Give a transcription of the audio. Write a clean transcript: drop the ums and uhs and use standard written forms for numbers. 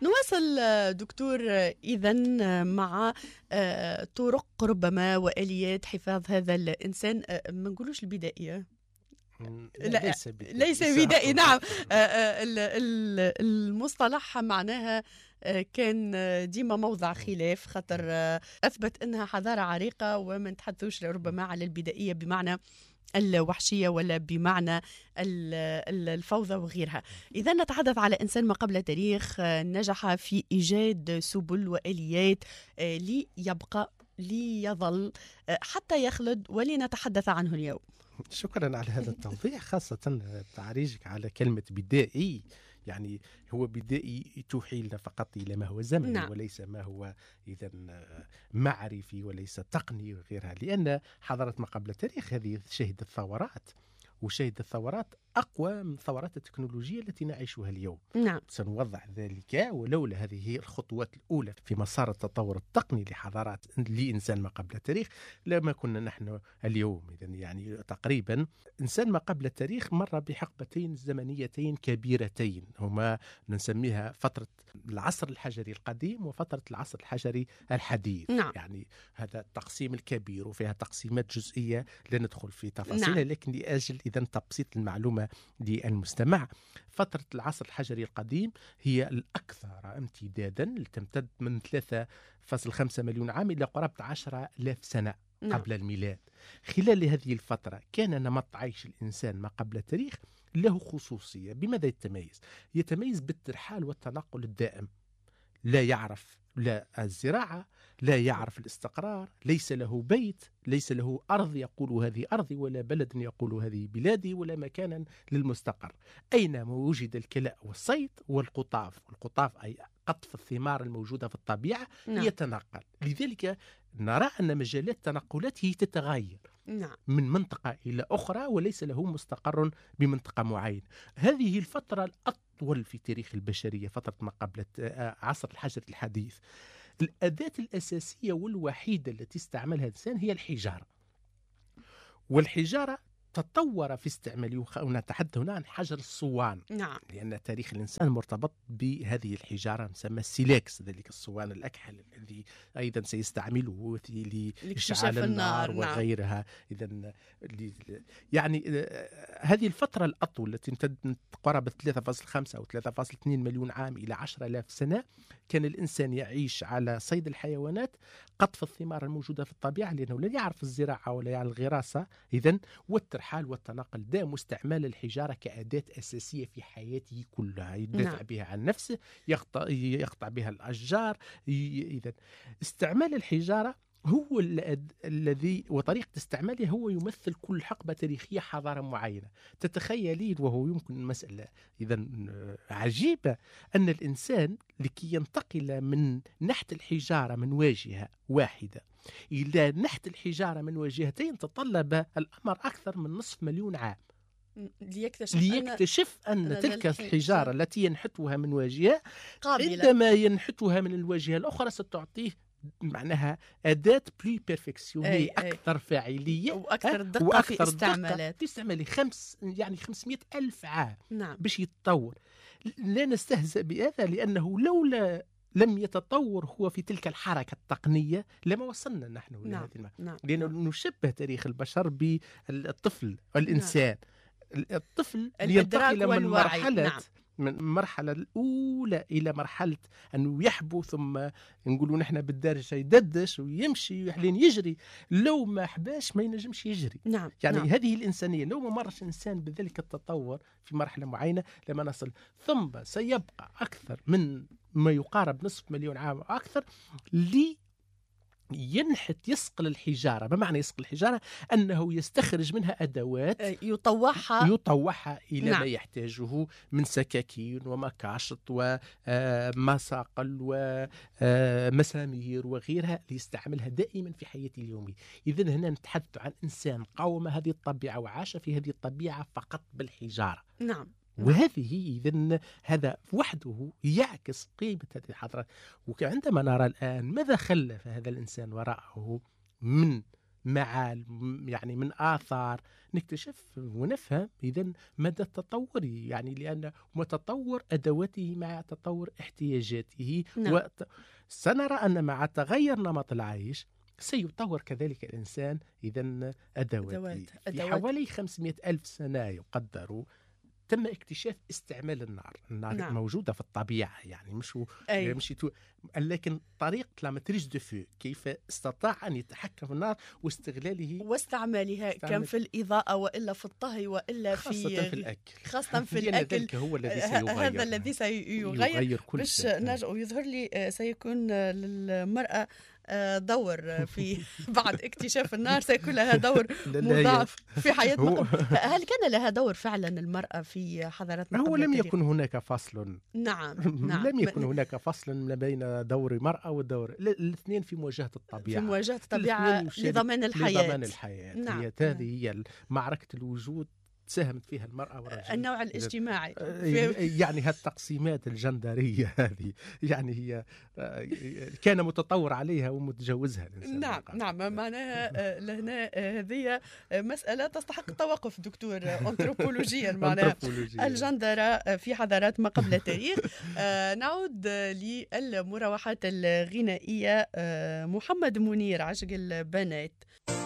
نواصل دكتور إذا مع طرق ربما وآليات حفاظ هذا الإنسان، ما نقولوش البدائية، لا ليس بدائي. نعم، المصطلح معناها كان ديما موضع خلاف، خاطر أثبت أنها حضارة عريقة وما نتحدثوش ربما على البدائية بمعنى الوحشية ولا بمعنى الفوضى وغيرها. إذا نتحدث على إنسان ما قبل تاريخ نجح في إيجاد سبل وآليات ليبقى ليظل حتى يخلد ولنتحدث عنه اليوم. شكرا على هذا التوضيح، خاصة تعريجك على كلمة بدائي. يعني هو بدائي توحي لنا فقط إلى ما هو زمني، نعم. وليس ما هو إذا معرفي وليس تقني وغيرها، لأن حضارة ما قبل التاريخ هذه شهدت ثورات، وشهدت الثورات أقوى من الثورات التكنولوجية التي نعيشها اليوم. نعم. سنوضح ذلك، ولولا هذه الخطوات الأولى في مسار التطور التقني لحضارات لإنسان ما قبل التاريخ لما كنا نحن اليوم. إذن يعني تقريبا إنسان ما قبل التاريخ مر بحقبتين زمنيتين كبيرتين، هما نسميها فترة العصر الحجري القديم وفترة العصر الحجري الحديث. نعم. يعني هذا التقسيم الكبير وفيها تقسيمات جزئية لا ندخل في تفاصيلها. نعم. لكن لأجل إذن تبسيط المعلومة للمستمع، فترة العصر الحجري القديم هي الأكثر امتدادا، تمتد من 3.5 مليون عام إلى قرابة 10,000 سنة قبل الميلاد. خلال هذه الفترة كان نمط عيش الإنسان ما قبل التاريخ له خصوصية. بماذا يتميز؟ يتميز بالترحال والتنقل الدائم، لا يعرف لا الزراعة، لا يعرف الاستقرار، ليس له بيت، ليس له أرض يقول هذه أرضي، ولا بلد يقول هذه بلادي، ولا مكانا للمستقر. أينما وجد الكلاء والصيد والقطاف، والقطاف أي قطف الثمار الموجودة في الطبيعة، نعم. يتنقل. لذلك نرى أن مجالات تنقلاته تتغير، نعم. من منطقة إلى أخرى، وليس له مستقر بمنطقة معينة. هذه الفترة الأطول في تاريخ البشرية، فترة ما قبل عصر الحجر الحديث. الأداة الأساسية والوحيدة التي استعملها الإنسان هي الحجارة، والحجارة تطور في استعماله. ونتحدث هنا عن حجر الصوان، نعم. لأن تاريخ الإنسان مرتبط بهذه الحجارة مسمى السيليكس، ذلك الصوان الأكحل الذي أيضا سيستعمله لإشعال النار وغيرها. نعم. إذن يعني هذه الفترة الأطول التي تمتد من قرابة 3.5 أو 3.2 مليون عام إلى 10,000 سنة، كان الإنسان يعيش على صيد الحيوانات، قطف الثمار الموجودة في الطبيعة، لأنه لا يعرف الزراعة ولا يعرف الغراسة، إذن والترحال والتنقل دائم، واستعمال الحجارة كأداة أساسية في حياته كلها، يدافع نعم. بها عن نفسه، يقطع بها الأشجار. إذن استعمال الحجارة هو الذي وطريقة استعمالها هو يمثل كل حقبة تاريخية حضارة معينة. تتخيلين، وهو يمكن مسألة إذن عجيبة، أن الإنسان لكي ينتقل من نحت الحجارة من واجهة واحدة إلى نحت الحجارة من واجهتين تطلب الأمر أكثر من 500,000 عام ليكتشف أن تلك الحجارة التي ينحتها من واجهة عندما ينحتها من الواجهة الأخرى ستعطيه معناها أداة بلي بيرفكسيوني، أكثر فاعلية وأكثر دقة في استعماله. يعني 500,000 عام، نعم. باش يتطور. لا نستهزأ بهذا، لأنه لولا لم يتطور هو في تلك الحركة التقنية لما وصلنا نحن إلى هذه المرحلة. نعم. لأنه نشبه تاريخ البشر بالطفل والإنسان. نعم. الطفل ينتقل من مرحلة نعم. من المرحلة الأولى إلى مرحلة أنه يحبو، ثم نقولوا نحن بالدارجة يددش ويمشي ويحلين يجري. لو ما حباش ما ينجمش يجري. نعم. يعني نعم. هذه الإنسانية لو ما مرش إنسان بذلك التطور في مرحلة معينة لما نصل، ثم سيبقى أكثر من ما يقارب 500,000 عام أكثر يصقل الحجارة. بمعنى يصقل الحجارة أنه يستخرج منها أدوات يطوحها إلى نعم. ما يحتاجه من سكاكين ومكاشط ومساقل ومسامير وغيرها، ليستعملها دائما في حياته اليومية. إذن هنا نتحدث عن إنسان قاوم هذه الطبيعة وعاش في هذه الطبيعة فقط بالحجارة. نعم. وهذه إذن هذا وحده يعكس قيمة هذه الحضارة. وعندما نرى الآن ماذا خلف هذا الإنسان وراءه من مع يعني من آثار نكتشف ونفهم إذا مدى التطور، يعني لأن تطور أدواته مع تطور احتياجاته. نعم. سنرى أن مع تغير نمط العيش سيطور كذلك الإنسان إذا أدواته. في حوالي 500 ألف سنة يقدر تم اكتشاف استعمال النار. نعم. موجودة في الطبيعة، يعني مش لكن طريقة لاماتريج دو فو، كيف استطاع أن يتحكم في النار واستعمالها كان في الإضاءة وإلا في الطهي وإلا خاصة في الأكل. خاصة في الأكل. ذلك هو الذي سيغير، هذا الذي سيغير كل باش نرجع ويظهر لي سيكون للمرأة دور في بعد اكتشاف النار، سيكون لها دور مضاعف في حياتنا. هل كان لها دور فعلا المرأة في حضارتنا؟ هو لم يكن هناك فصل. نعم. لم يكن هناك فصل ما بين دور المرأة ودور الاثنين في مواجهة الطبيعة، في مواجهة الطبيعة لضمان الحياة. نعم. هذه هي معركة الوجود ساهمت فيها المرأة والرجل. النوع الاجتماعي يعني هالتقسيمات الجندرية هذه يعني هي كان متطور عليها ومتجوزها الإنسان. نعم. معناها لهنا هذه مسألة تستحق التوقف دكتور أنثروبولوجيا، معناها الجندرة في حضارات ما قبل التاريخ. نعود للمروحات الغنائية. محمد منير، عشق البنات.